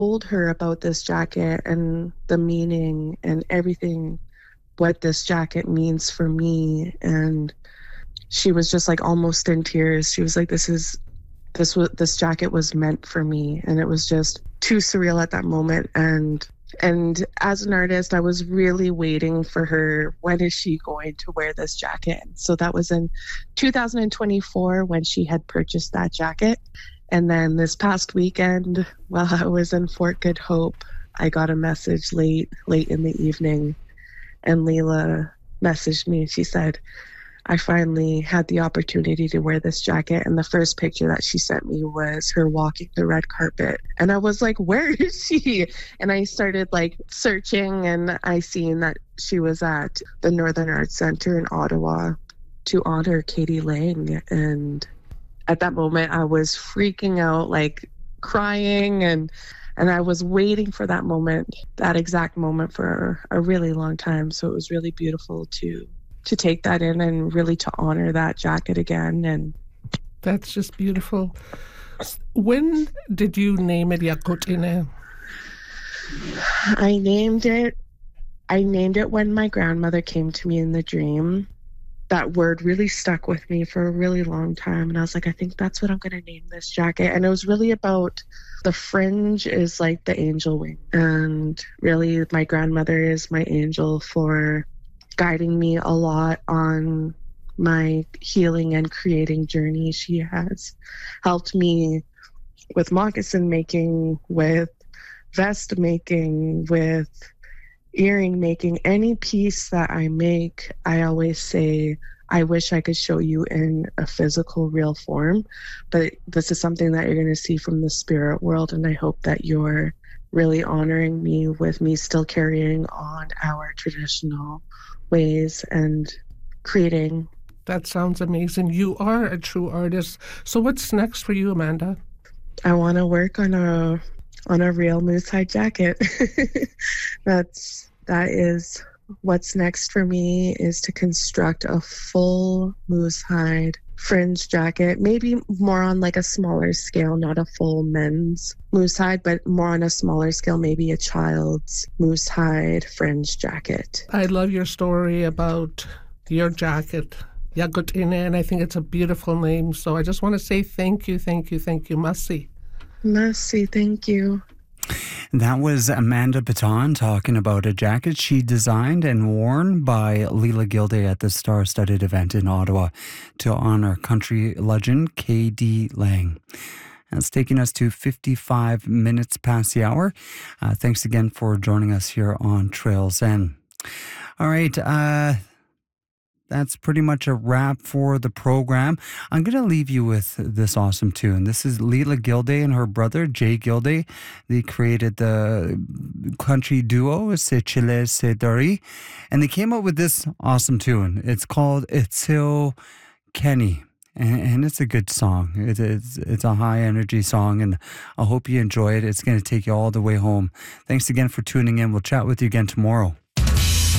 told her about this jacket and the meaning and everything, what this jacket means for me. And she was just like almost in tears. She was like, this jacket was meant for me. And it was just too surreal at that moment. And as an artist, I was really waiting for her. When is she going to wear this jacket? So that was in 2024 when she had purchased that jacket. And then this past weekend, while I was in Fort Good Hope, I got a message late in the evening. And Leila messaged me and she said, I finally had the opportunity to wear this jacket. And the first picture that she sent me was her walking the red carpet. And I was like, where is she? And I started like searching, and I seen that she was at the Northern Arts Center in Ottawa to honor Katie Lang. And at that moment, I was freaking out, like crying, and I was waiting for that moment, that exact moment, for a really long time. So it was really beautiful to take that in and really to honor that jacket again. And that's just beautiful. When did you name it Yakutina? I named it when my grandmother came to me in the dream. That word really stuck with me for a really long time. And I was like, I think that's what I'm going to name this jacket. And it was really about the fringe is like the angel wing. And really, my grandmother is my angel for guiding me a lot on my healing and creating journey. She has helped me with moccasin making, with vest making, with earring making. Any piece that I make, I always say, I wish I could show you in a physical, real form, but this is something that you're going to see from the spirit world. And I hope that you're really honoring me with me still carrying on our traditional ways and creating. That sounds amazing. You are a true artist. So what's next for you, Amanda? I want to work on a real moose hide jacket. That is what's next for me, is to construct a full moose hide fringe jacket, maybe more on like a smaller scale, not a full men's moose hide, but more on a smaller scale, maybe a child's moose hide fringe jacket. I love your story about your jacket, Yakutina, and I think it's a beautiful name. So I just want to say thank you. Merci. Merci, thank you. That was Amanda Baton talking about a jacket she designed and worn by Leila Gilday at the star-studded event in Ottawa to honor country legend K.D. Lang. That's taking us to 55 minutes past the hour. Thanks again for joining us here on Trails End. All right, that's pretty much a wrap for the program. I'm going to leave you with this awesome tune. This is Leila Gilday and her brother, Jay Gilday. They created the country duo, Se Chile Se Dari, and they came up with this awesome tune. It's called Itsil Kenny, and it's a good song. It's a high-energy song, and I hope you enjoy it. It's going to take you all the way home. Thanks again for tuning in. We'll chat with you again tomorrow.